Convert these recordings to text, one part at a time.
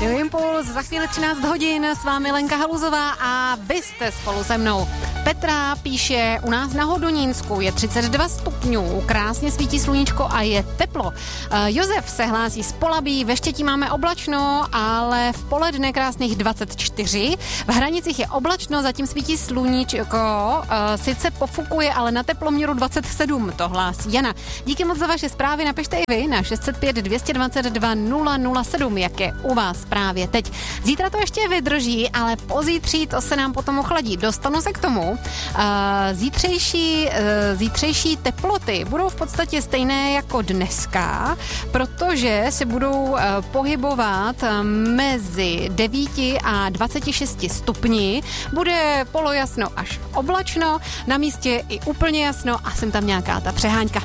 Radio Impuls, za chvíli 13 hodin, s vámi Lenka Haluzová a vy jste spolu se mnou. Petra píše, u nás na Hodonínsku je 32 stupňů, krásně svítí sluníčko a je teplo. Josef se hlásí z Polabí, ve Štětí máme oblačno, ale v poledne krásných 24. V Hranicích je oblačno, zatím svítí sluníčko, sice pofukuje, ale na teploměru 27, to hlásí Jana. Díky moc za vaše zprávy, napište i vy na 605 222 007, jak je u vás právě teď. Zítra to ještě vydrží, ale pozítří to se nám potom ochladí. Dostanu se k tomu. Zítřejší teploty budou v podstatě stejné jako dneska, protože se budou pohybovat mezi 9 a 26 stupni. Bude polojasno až oblačno, na místě i úplně jasno a sem tam nějaká ta přehánka.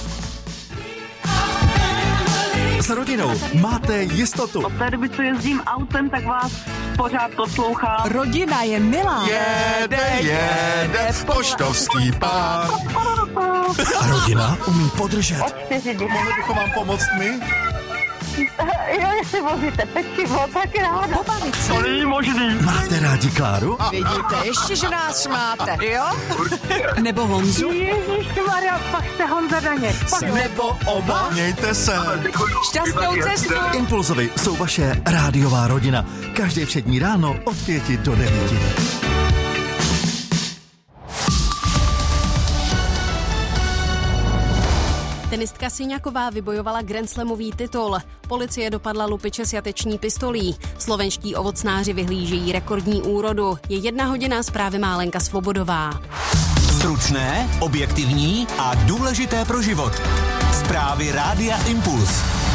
S rodinou máte jistotu. Od té doby, co jezdím autem, tak vás pořád poslouchám. Rodina je milá. Jede poštovský pár. A rodina umí podržet. Od 4 dny. Mohli bychom vám pomoct my? Jo, jestli vozíte pečivo, tak ráda. Pobavit se. To není možný. Máte rádi Kláru? Vidíte, ještě, že nás máte, jo? Nebo Honzu? Ježišmarja, pak jste Honza Daněk. Nebo oba? Mějte se. Šťastnou cestu. Impulzovi jsou vaše rádiová rodina. Každé všední ráno od 5 do 9. Tenistka Syňaková vybojovala grandslamový titul. Policie dopadla lupiče s jateční pistolí. Slovenští ovocnáři vyhlížejí rekordní úrodu. Je 1 hodina, zprávy má Lenka Svobodová. Stručné, objektivní a důležité pro život. Zprávy Rádia Impuls.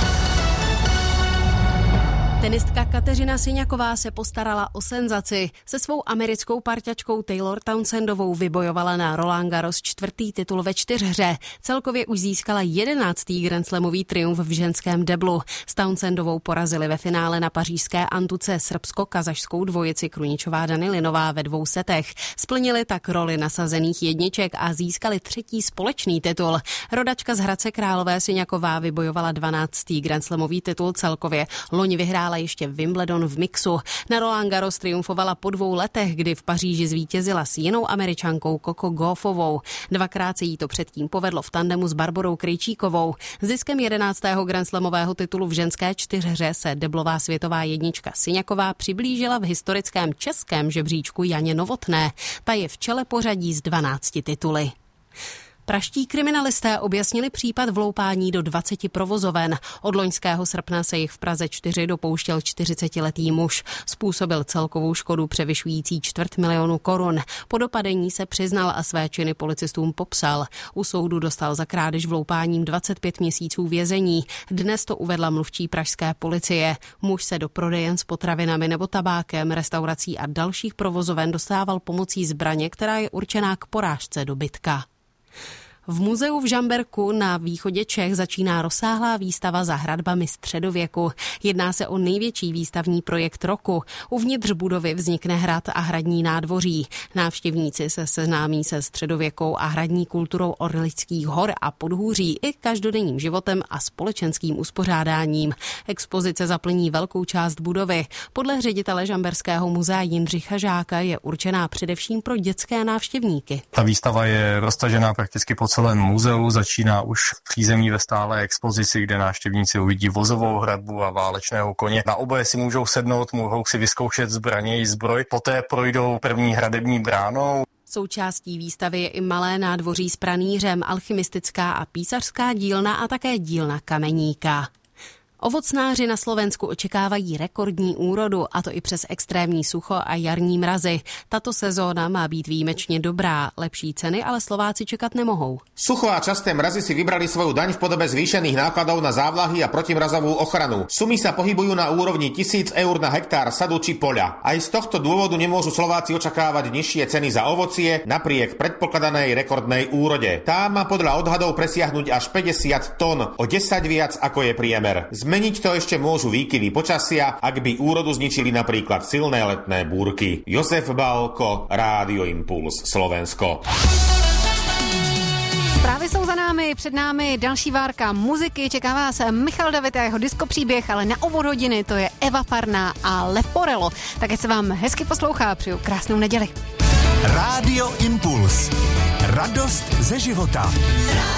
Tenistka Kateřina Syňaková se postarala o senzaci. Se svou americkou parťačkou Taylor Townsendovou vybojovala na Roland Garros 4. titul ve 4hře. Celkově už získala 11. grandslamový triumf v ženském deblu. S Townsendovou porazili ve finále na pařížské Antuce srbsko-kazašskou dvojici Kruničová Danilinová ve 2 setech. Splnili tak roli nasazených jedniček a získali 3. společný titul. Rodačka z Hradce Králové Syňaková vybojovala 12. grandslamový titul celkově. Loni vyhrála ještě Wimbledon v mixu. Na Roland Garros triumfovala po 2 letech, kdy v Paříži zvítězila s jinou Američankou Coco Gauffovou. 2krát se jí to předtím povedlo v tandemu s Barborou Krejčíkovou. Ziskem 11. grandslamového titulu v ženské 4hře se deblová světová jednička Syňaková přiblížila v historickém českém žebříčku Janě Novotné. Ta je v čele pořadí s 12 tituly. Pražští kriminalisté objasnili případ vloupání do 20 provozoven. Od loňského srpna se jich v Praze 4 dopouštěl 40letý muž. Způsobil celkovou škodu převyšující 250 000 korun. Po dopadení se přiznal a své činy policistům popsal. U soudu dostal za krádež vloupáním 25 měsíců vězení. Dnes to uvedla mluvčí pražské policie. Muž se do prodejen s potravinami nebo tabákem, restaurací a dalších provozoven dostával pomocí zbraně, která je určená k porážce dobytka. V muzeu v Žamberku na východě Čech začíná rozsáhlá výstava za hradbami středověku. Jedná se o největší výstavní projekt roku. Uvnitř budovy vznikne hrad a hradní nádvoří. Návštěvníci se seznámí se středověkou a hradní kulturou Orlických hor a podhůří i každodenním životem a společenským uspořádáním. Expozice zaplní velkou část budovy. Podle ředitele Žamberského muzea Jindřicha Žáka je určená především pro dětské návštěvníky. Ta výstava je roztažená prakticky po celém muzeu, začíná už v přízemí ve stálé expozici, kde návštěvníci uvidí vozovou hradbu a válečného koně. Na oboje si můžou sednout, mohou si vyzkoušet zbraně i zbroj, poté projdou první hradební bránou. Součástí výstavy je i malé nádvoří s pranýřem, alchymistická a písařská dílna a také dílna kameníka. Ovocnáři na Slovensku očekávají rekordní úrodu, a to i přes extrémní sucho a jarní mrazy. Tato sezóna má být výjimečně dobrá, lepší ceny ale Slováci čekat nemohou. Sucho a časté mrazy si vybrali svoju daň v podobe zvýšených nákladov na závlahy a protimrazovú ochranu. Sumy sa pohybujú na úrovni 1000 eur na hektár sadu či poľa. Aj z tohto dôvodu nemôžu Slováci očakávať nižšie ceny za ovocie napriek predpokladanej rekordnej úrode. Tá má podľa odhadov presiahnuť až 50 tón, o 10 viac ako je priemer. Zmeniť to ešte môžu výkyvy počasia, ak by úrodu zničili napríklad silné letné búrky. Jozef Balko, Rádio Impuls, Slovensko. Zprávy jsou za námi. před námi další várka muziky. Čeká vás Michal David a jeho diskopříběh, ale na úvod hodiny to je Eva Farná a Leporello. Tak se vám hezky poslouchá, přeju krásnou neděli. Rádio Impuls. Radost ze života.